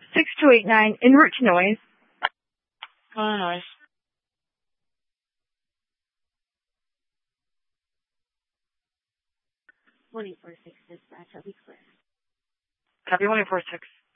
6289 en route to noise. Noise. 146 dispatch, I'll be clear. Copy 146.